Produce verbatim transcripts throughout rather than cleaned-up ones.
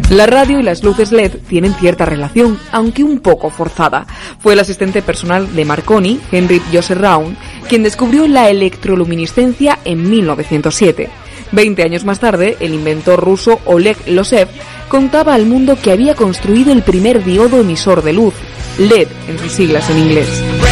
La radio y las luces L E D tienen cierta relación, aunque un poco forzada. Fue el asistente personal de Marconi, Henry Joseph Round, quien descubrió la electroluminiscencia en mil novecientos siete. Veinte años más tarde, el inventor ruso Oleg Losev contaba al mundo que había construido el primer diodo emisor de luz, L E D en sus siglas en inglés.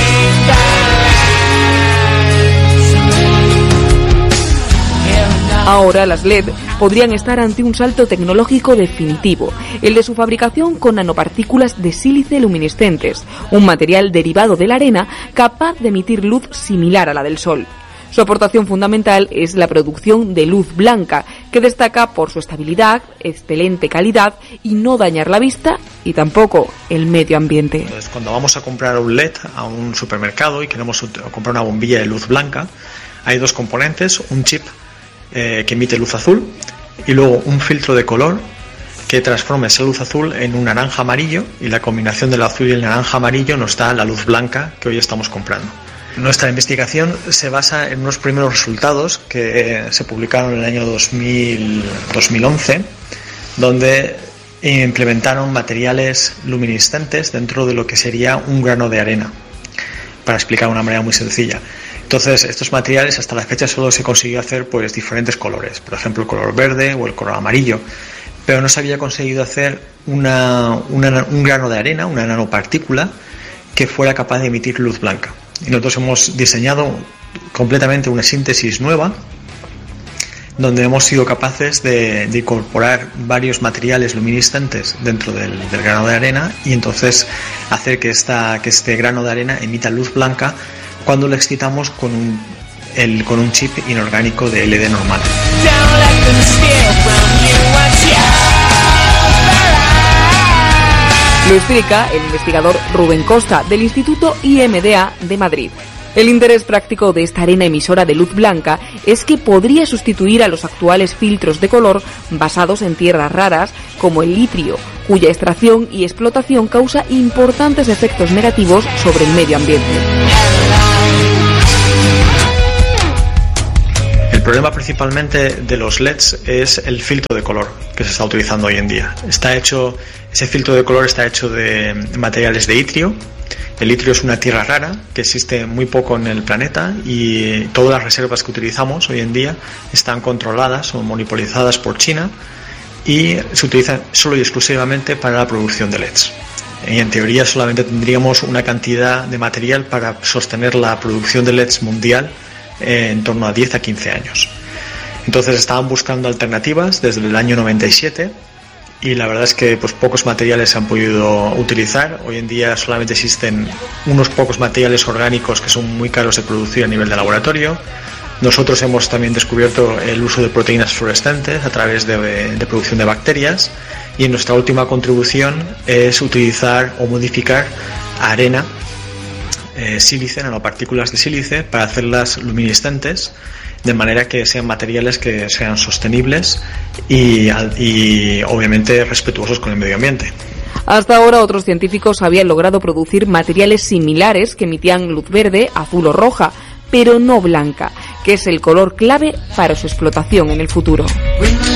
Ahora las L E D podrían estar ante un salto tecnológico definitivo, el de su fabricación con nanopartículas de sílice luminiscentes, un material derivado de la arena capaz de emitir luz similar a la del Sol. Su aportación fundamental es la producción de luz blanca, que destaca por su estabilidad, excelente calidad y no dañar la vista y tampoco el medio ambiente. Entonces, cuando vamos a comprar un L E D a un supermercado y queremos comprar una bombilla de luz blanca, hay dos componentes, un chip eh, que emite luz azul y luego un filtro de color que transforma esa luz azul en un naranja amarillo, y la combinación del azul y el naranja amarillo nos da la luz blanca que hoy estamos comprando. Nuestra investigación se basa en unos primeros resultados que se publicaron en el año dos mil, dos mil once, donde implementaron materiales luminiscentes dentro de lo que sería un grano de arena, para explicar de una manera muy sencilla. Entonces, estos materiales hasta la fecha solo se consiguió hacer pues diferentes colores, por ejemplo el color verde o el color amarillo, pero no se había conseguido hacer una, una, un grano de arena, una nanopartícula que fuera capaz de emitir luz blanca. Y nosotros hemos diseñado completamente una síntesis nueva, donde hemos sido capaces de, de incorporar varios materiales luminiscentes dentro del, del grano de arena y entonces hacer que, esta, que este grano de arena emita luz blanca cuando lo excitamos con un, el, con un chip inorgánico de L E D normal. Lo explica el investigador Rubén Costa, del Instituto I M D A de Madrid. El interés práctico de esta arena emisora de luz blanca es que podría sustituir a los actuales filtros de color basados en tierras raras, como el litrio, cuya extracción y explotación causa importantes efectos negativos sobre el medio ambiente. El problema principalmente de los L E Ds es el filtro de color que se está utilizando hoy en día. Está hecho, ese filtro de color está hecho de materiales de itrio. El itrio es una tierra rara que existe muy poco en el planeta y todas las reservas que utilizamos hoy en día están controladas o monopolizadas por China y se utilizan solo y exclusivamente para la producción de L E Ds. Y en teoría solamente tendríamos una cantidad de material para sostener la producción de L E Ds mundial eh, en torno a diez a quince años. Entonces estaban buscando alternativas desde el año noventa y siete y la verdad es que pues pocos materiales se han podido utilizar. Hoy en día solamente existen unos pocos materiales orgánicos que son muy caros de producir a nivel de laboratorio. Nosotros hemos también descubierto el uso de proteínas fluorescentes a través de, de producción de bacterias, y nuestra última contribución es utilizar o modificar arena, eh, sílice, nanopartículas de sílice, para hacerlas luminiscentes, de manera que sean materiales que sean sostenibles y, y obviamente respetuosos con el medio ambiente. Hasta ahora otros científicos habían logrado producir materiales similares que emitían luz verde, azul o roja, pero no blanca, que es el color clave para su explotación en el futuro.